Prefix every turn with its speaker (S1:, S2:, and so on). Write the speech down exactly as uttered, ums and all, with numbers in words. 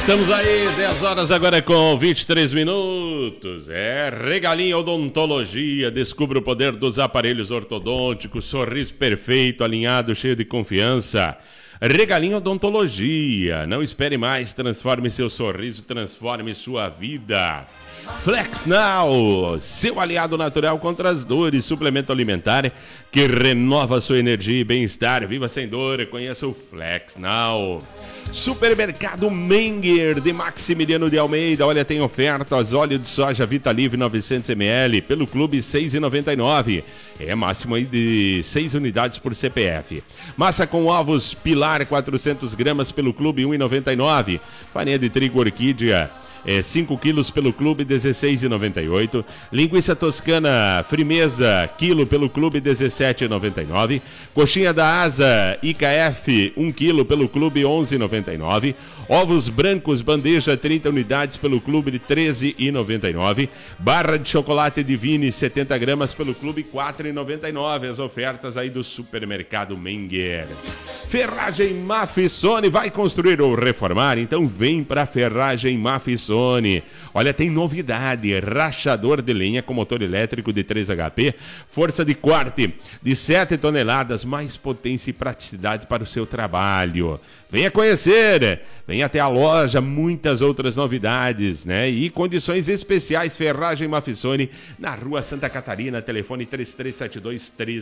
S1: Estamos aí, dez horas agora com vinte e três minutos. É Regalinho Odontologia. Descubra o poder dos aparelhos ortodônticos. Sorriso perfeito, alinhado, cheio de confiança. Regalinho Odontologia. Não espere mais. Transforme seu sorriso, transforme sua vida. Flex Now, seu aliado natural contra as dores, suplemento alimentar que renova sua energia e bem-estar. Viva sem dor, conheça o Flex Now. Supermercado Menger de Maximiliano de Almeida. Olha, tem ofertas, óleo de soja Vita Livre novecentos mililitros pelo clube seis reais e noventa e nove centavos. É máximo aí de seis unidades por C P F. Massa com ovos Pilar quatrocentas gramas pelo clube um real e noventa e nove centavos. Farinha de trigo Orquídea É, cinco quilos pelo clube, dezesseis reais e noventa e oito centavos. Linguiça toscana Frimeza, quilo pelo clube, dezessete reais e noventa e nove centavos. Coxinha da Asa I K F, um quilo pelo clube, onze reais e noventa e nove centavos. Ovos brancos, bandeja, trinta unidades pelo clube, de treze reais e noventa e nove centavos. Barra de chocolate Divine, setenta gramas pelo clube, quatro reais e noventa e nove centavos. As ofertas aí do supermercado Menger. Ferragem Mafissone, vai construir ou reformar? Então vem pra Ferragem Mafissone. Olha, tem novidade, rachador de lenha com motor elétrico de três H P, força de corte de sete toneladas, mais potência e praticidade para o seu trabalho. Venha conhecer, venha até a loja, muitas outras novidades, né? E condições especiais. Ferragem Mafissone, na rua Santa Catarina, telefone três três sete dois três